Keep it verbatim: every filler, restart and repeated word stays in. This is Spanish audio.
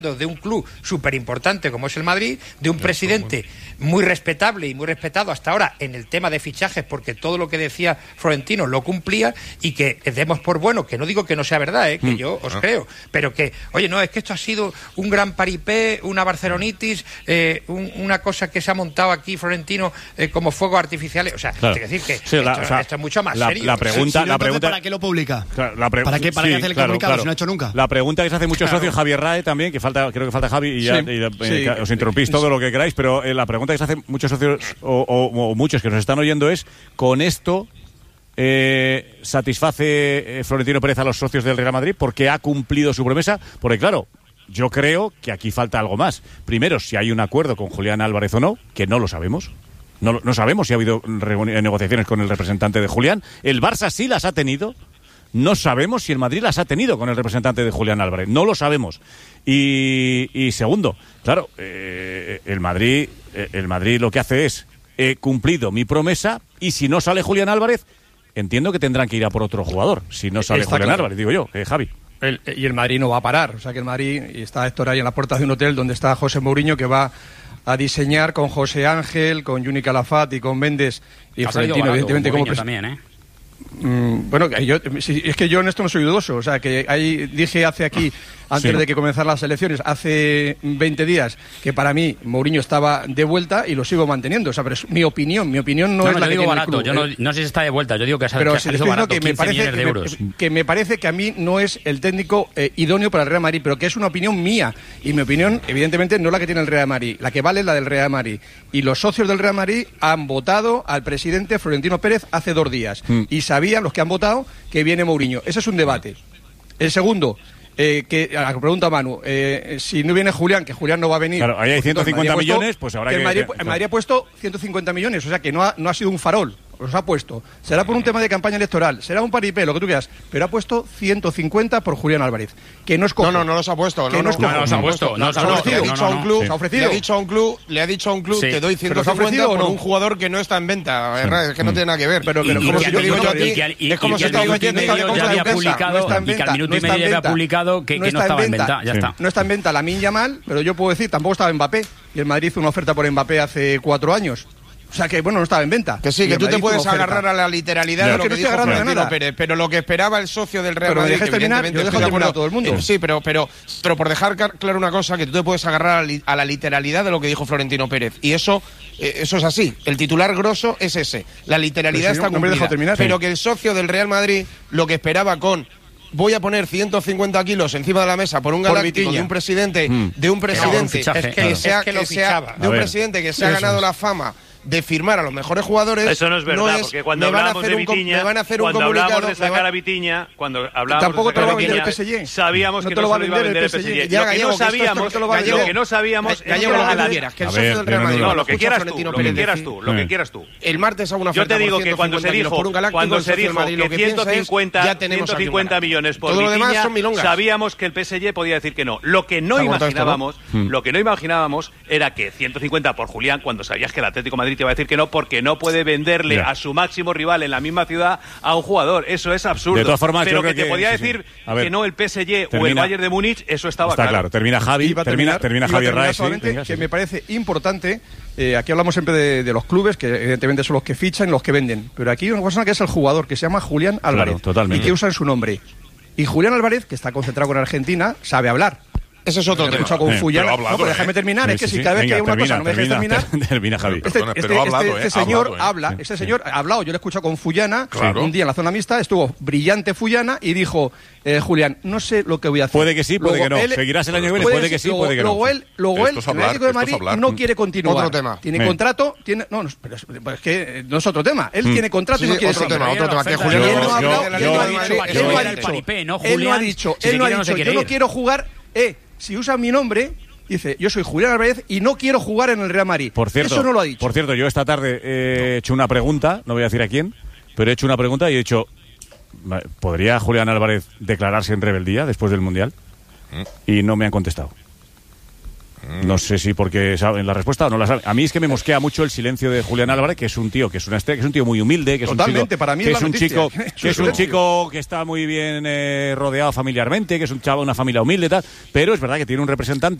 de un club súper importante como es el Madrid, de un presidente muy respetable y muy respetado hasta ahora en el tema de fichajes, porque todo lo que decía Florentino lo cumplía, y que demos por bueno, que no digo que no sea verdad, ¿eh? que mm. yo os ah. creo, pero que, oye, no, es que esto ha sido un gran paripé, una barcelonitis, eh, un, una cosa que se ha montado aquí Florentino eh, como fuegos artificiales, o sea, claro. es decir, que sí, esto, la, o sea, esto es mucho más la, serio. La pregunta, si, si la no, pregunta ¿para qué lo publica? Claro, la pre- ¿Para qué, para sí, qué hace el claro, comunicado claro. si no ha hecho nunca? La pregunta que se hace muchos claro. socios, Javier Rae también, que falta, creo que falta Javi, y, ya, sí, y eh, sí. os interrumpís todo lo que queráis, pero eh, la pregunta que se hace muchos socios o, o, o muchos que nos están oyendo es, ¿con esto eh, satisface eh, Florentino Pérez a los socios del Real Madrid porque ha cumplido su promesa? Porque claro, yo creo que aquí falta algo más. Primero, si hay un acuerdo con Julián Álvarez o no, que no lo sabemos. No, no sabemos si ha habido negociaciones con el representante de Julián. El Barça sí las ha tenido. No sabemos si el Madrid las ha tenido con el representante de Julián Álvarez. No lo sabemos. Y, y segundo, claro, eh, el Madrid, eh, el Madrid lo que hace es, he cumplido mi promesa, y si no sale Julián Álvarez, entiendo que tendrán que ir a por otro jugador. Si no sale Está Julián claro. Álvarez, digo yo, eh, Javi. El, y el Madrid no va a parar. O sea que el Madrid, y está Héctor ahí en la puerta de un hotel donde está José Mourinho, que va a diseñar con José Ángel, con Juni Calafat y con Méndez y Florentino, evidentemente, como pres- también, ¿eh? Mm, bueno, yo, si, es que yo en esto no soy dudoso. O sea, que ahí dije hace aquí, antes sí. de que comenzaran las elecciones, hace veinte días, que para mí Mourinho estaba de vuelta, y lo sigo manteniendo. O sea, pero es mi opinión. Mi opinión no, no es no, la yo que digo tiene barato. el club. Yo no, no sé si está de vuelta. Yo digo que ha Pero que si ha le salido estoy diciendo barato, que me, parece, millones de que, euros. me, que me parece que a mí no es el técnico eh, idóneo para el Real Madrid, pero que es una opinión mía. Y mi opinión, evidentemente, no es la que tiene el Real Madrid. La que vale es la del Real Madrid. Y los socios del Real Madrid han votado al presidente Florentino Pérez hace dos días. Mm. Y sabían, los que han votado, que viene Mourinho. Ese es un debate. El segundo, eh, que a la pregunta Manu, eh, si no viene Julián, que Julián no va a venir. Claro, ahí hay ciento cincuenta puesto, millones, pues habrá que... El Madrid, que, el Madrid ha puesto ciento cincuenta millones, o sea que no ha, no ha sido un farol. Los ha puesto. Será por un tema de campaña electoral, será un paripé, lo que tú quieras, pero ha puesto ciento cincuenta por Julián Álvarez, que no es cojo. No, no, no los ha puesto. Que No, no, no, no, no los ha puesto. No los ha puesto. Le ha dicho a un club, ¿Se ha ofrecido? le ha dicho a un club, le ha dicho a un club, Sí. te doy ciento cincuenta por un jugador que no está en venta. Es que no tiene nada que ver. Pero, pero Y- como y si que- te digo y yo a que- ti, y que- y- es como y si que te al digo minuto y yo a ti, medio que ya había no publicado, está en y que al venta, minuto no y está medio en ya había venta. publicado que, No que no está estaba en venta. Ya Sí. está. No está en venta Lamine Yamal, pero yo puedo decir, tampoco estaba Mbappé. Y el Madrid hizo una oferta por Mbappé hace cuatro años. O sea que, bueno, no estaba en venta. Que sí, Y que el tú te Madrid puedes hizo una oferta. agarrar a la literalidad No, de lo que que, no estoy dijo agarrando a Florentino nada. Pérez, pero lo que esperaba el socio del Real Pero me Madrid, dejáis que terminar, evidentemente yo dejo estoy de terminar acuerdo- a todo el mundo. Eh, Sí, pero, pero, pero por dejar car- claro una cosa, que tú te puedes agarrar a, li- a la literalidad de lo que dijo Florentino Pérez. Y eso, eh, eso es así. El titular grosso es ese. La literalidad Pero si no, está no me cumplida. dejo terminar. Pero Sí. que el socio del Real Madrid lo que esperaba con... Voy a poner ciento cincuenta kilos encima de la mesa por un Por galáctico Vitinha. de un presidente, Mm. de un Era un presidente fichaje. que, Claro. sea, Es que lo que sea- fichaba. de A un ver. presidente que se ha Eso ganado es. la fama de firmar a los mejores jugadores. Eso no es verdad, es, porque cuando me van a hablábamos hacer de un com- Vitinha, me van a hacer un cuando hablábamos comunicado, de me sacar van- a Vitinha, cuando hablábamos Tampoco de te lo sacar va a a vender el Vitinha, P S G. sabíamos No que te no lo va se a lo iba a vender vender el el P S G. P S G. Ya, Lo que Gallego, no que esto- sabíamos, esto te lo va a lo vender. que no sabíamos es Gallego, que lo que a la- tú quieras, que el A socio ver, del Real Madrid, Leonardo. No, lo que escucha quieras tú, Florentino lo que Pérez quieras decir- tú, lo que quieras tú. El martes hago una Yo oferta te digo por que cuando se ciento cincuenta kilos dijo, por un galáctico, cuando el se socio del dijo Madrid lo que piensa es, ciento cincuenta, ya tenemos ciento aquí un cincuenta galáctico. millones por Todo lo demás Vitinha, son milongas. sabíamos que el P S G podía decir que no. Lo que no Se ha cortado esto, imaginábamos, ¿no? lo que no imaginábamos era que ciento cincuenta por Julián, cuando sabías que el Atlético de Madrid te iba a decir que no, porque no puede venderle Ya. a su máximo rival en la misma ciudad a un jugador. Eso es absurdo. De todas formas, pero yo que creo te que- podía sí, sí. decir A ver, que no el P S G o el termina. Bayern de Múnich, eso estaba Está claro. Termina Javi, Iba a termina, terminar- termina iba a Javier terminar Rae. Sí, solamente venga, que sí, me sí. parece importante. Eh, aquí hablamos siempre de, de los clubes, que evidentemente son los que fichan y los que venden. Pero aquí hay una persona que es el jugador, que se llama Julián Álvarez. Claro, totalmente. Y que usan su nombre. Y Julián Álvarez, que está concentrado con Argentina, sabe hablar. Ese es otro He tema. escuchado con Sí, Fullana. pero ha hablado, No, pero ¿eh? déjame terminar. Sí, es que sí, si sí. cada vez Venga, que hay una termina, cosa no me dejes termina, terminar. termina, Javi. Este, Perdona, este, pero ha hablado, este- ¿eh? este Ha señor hablado, ¿eh? habla, este señor ha hablado. Yo le he escuchado con Fullana Claro. un día en la zona mixta, estuvo brillante Fullana y dijo, eh, Julián, no sé lo que voy a hacer. Puede que sí, puede Luego que no. él- Seguirás el año que viene, puede que sí, luego- puede que no. Luego él, luego él, Esto es el hablar, Atlético de esto es Madrid hablar. no quiere continuar. Otro tema. Tiene Sí. contrato, tiene, no, no, pero es, pero es que no es otro tema. Él Mm. tiene contrato Sí, y no sí, quiere otro seguir. tema, otro tema. Que Yo- Julián Él yo- no ha hablado, yo- él no ha yo- dicho, yo- él no ha yo- dicho, paripé, no, él no ha Julián, dicho, si se él no ha quiere, no se dicho, quiere yo no ir. quiero jugar, eh, si usan mi nombre, dice, yo soy Julián Álvarez y no quiero jugar en el Real Madrid. Por cierto, Eso no lo ha dicho. Por cierto, yo esta tarde he hecho una pregunta, no voy a decir a quién, pero he hecho una pregunta y he dicho, ¿podría Julián Álvarez declararse en rebeldía después del Mundial? Y no me han contestado. No sé si porque saben la respuesta o no la saben. A mí es que me mosquea mucho el silencio de Julián Álvarez, que es un tío que es una estrella, que es un tío muy humilde, que es Totalmente, un chico, para mí que es es la un noticia. chico, que es un Silencio. chico que está muy bien eh, rodeado familiarmente, que es un chavo, una familia humilde y tal, pero es verdad que tiene un representante